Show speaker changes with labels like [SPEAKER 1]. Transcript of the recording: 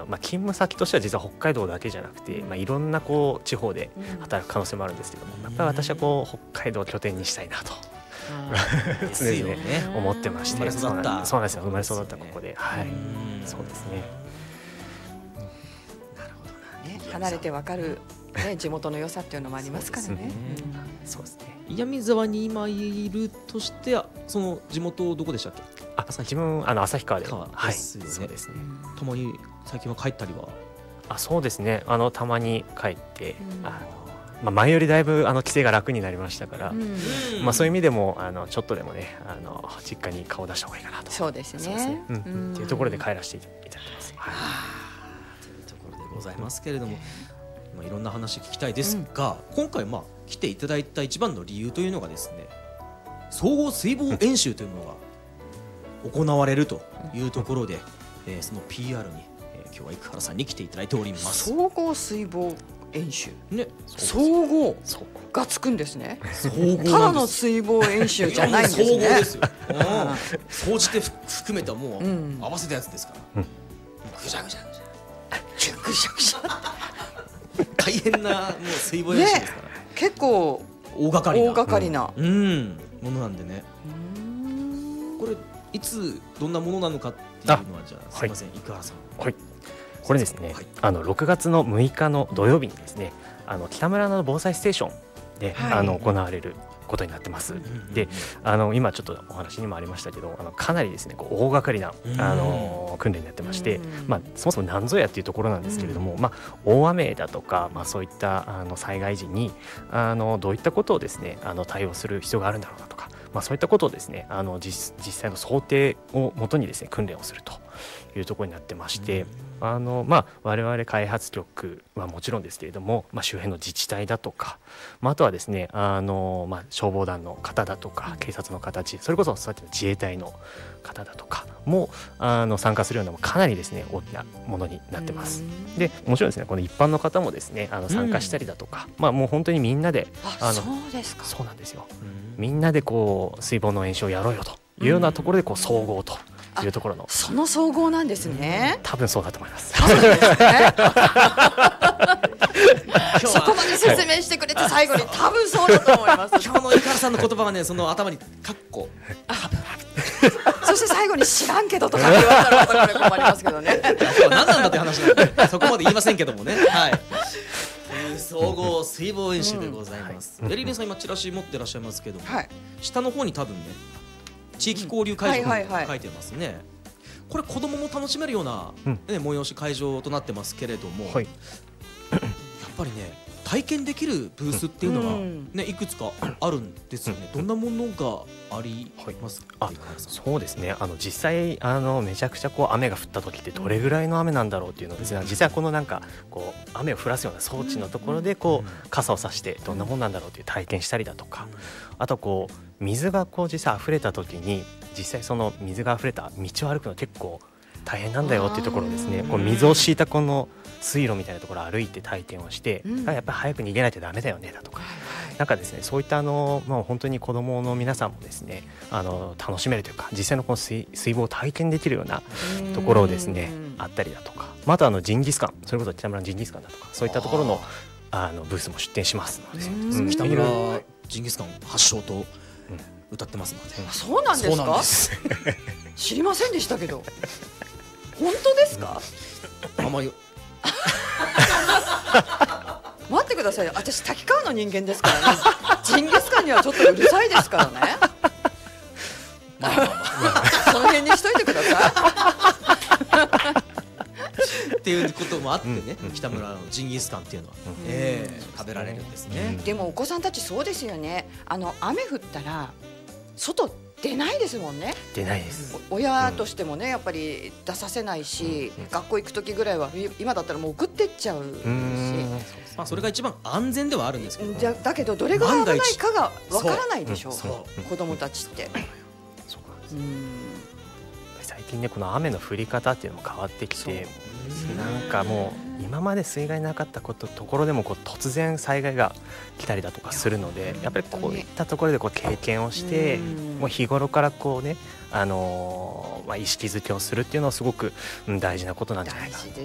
[SPEAKER 1] 勤務先としては実は北海道だけじゃなくて、いろんな地方で働く可能性もあるんですけども、やっぱり私は北海道を拠点にしたいなと常々思ってまして、そうなんですよ、生まれ育ったここで、そうですね。
[SPEAKER 2] なるほどね、離れてわかる地元の良さっていうのもありますからね。
[SPEAKER 3] そうですね。岩見沢に今いるとしてその地元どこでしたっけ？
[SPEAKER 1] 自分旭川で。
[SPEAKER 3] ですよね。そうですね。たまに最近は帰ったりは？
[SPEAKER 1] そうですね。たまに帰って、前よりだいぶ帰省が楽になりましたから、そういう意味でもちょっとでもね実家に顔を出した方がいいかなと。
[SPEAKER 2] そうですね。
[SPEAKER 1] っていうところで帰らせていただいてます。
[SPEAKER 3] というところでございますけれども、いろんな話聞きたいですが、今回来ていただいた一番の理由というのがですね、総合水防演習というものが行われるというところで、その PR に、今日は生原さんに来ていただいております。
[SPEAKER 2] 総合水防演習ね、総合がつくんですね。ただの水防演習じゃないんですね。
[SPEAKER 3] 総合ですよ。総じて含めたもう合わせたやつですから。ぐじゃぐじゃぐじゃぐじゃ大変なもう水防演習ですから。
[SPEAKER 2] 結構大掛かりな
[SPEAKER 3] ものなんでね。これいつどんなものなのかっていうのは、じゃあすいません、生原さん。
[SPEAKER 1] これですね、6月の6日の土曜日にですね、北村の防災ステーションで、行われることになってます。で、今ちょっとお話にもありましたけど、かなりですね大掛かりな訓練になってまして、そもそも何ぞやっていうところなんですけれども、大雨だとか、そういった災害時にどういったことをですね対応する必要があるんだろうなとか、そういったことをですね実際の想定をもとにですね訓練をするというところになってまして、我々開発局はもちろんですけれども、周辺の自治体だとか、あとはですね消防団の方だとか警察の方、それこそさっきの自衛隊の方だとかも参加するようなかなりですね大きなものになってます。でもちろんですねこの一般の方もですね参加したりだとか、もう本当にみんなで
[SPEAKER 2] そうですか。
[SPEAKER 1] そうなんですよ。みんなで水防の演習をやろうよというようなところで総合というところの、
[SPEAKER 2] その総合なんですね。
[SPEAKER 1] 多分そうだと思います。
[SPEAKER 2] そこまで説明してくれて最後に多分そうだと思います。
[SPEAKER 3] 今日の生原さんの言葉はね、その頭にカッコ
[SPEAKER 2] そして最後に知らんけどとか言われたらこれ困りますけどね。
[SPEAKER 3] 何なんだって話なんでそこまで言いませんけどもね。総合水防演習でございます。エリリンさん今チラシ持ってらっしゃいますけども、下の方に多分ね地域交流会場と書いてますね。これ子供も楽しめるような催し会場となってますけれども、やっぱりね体験できるブースっていうのがねいくつかあるんですよね。どんなものがありますか？
[SPEAKER 1] そうですね、実際めちゃくちゃ雨が降った時ってどれぐらいの雨なんだろうっていうのをですね、実際この雨を降らすような装置のところで傘を差してどんなもんなんだろうっていう体験したりだとか、あと水が実際溢れた時に実際その水が溢れた道を歩くの結構大変なんだよっていうところですね、水を敷いたこの水路みたいなところを歩いて体験をして、やっぱり早く逃げないとダメだよねだとか、なんかですねそういった本当に子どもの皆さんもですね楽しめるというか、実際のこの水防を体験できるようなところをですねあったりだとか、あとジンギスカン、それこそ北村のジンギスカンだとか、そういったところのブースも出店しますので、
[SPEAKER 3] 北村ジンギスカン発祥と歌ってますので。
[SPEAKER 2] そうなんですか？知りませんでしたけど。本当ですか？待ってくださいよ、私滝川の人間ですからね。ジンギスカンにはちょっとうるさいですからね。その辺にしといてください。
[SPEAKER 3] っていうこともあってね、北村のジンギスカンっていうのは食べられるんですね。
[SPEAKER 2] でもお子さんたちそうですよね。雨降ったら外出ないですもんね。
[SPEAKER 1] 出ないです。
[SPEAKER 2] 親としてもねやっぱり出させないし、学校行く時ぐらいは今だったらもう送ってっちゃうし、
[SPEAKER 3] それが一番安全ではあるんですけど、
[SPEAKER 2] だけどどれが危ないかがわからないでしょう、子供たちって。
[SPEAKER 1] 最近ねこの雨の降り方っていうのも変わってきて、なんかもう今まで水害なかったところでも突然災害が来たりだとかするので、やっぱりこういったところで経験をして、もう日頃から意識づけをするっていうのはすごく大事なことなんじゃないかな。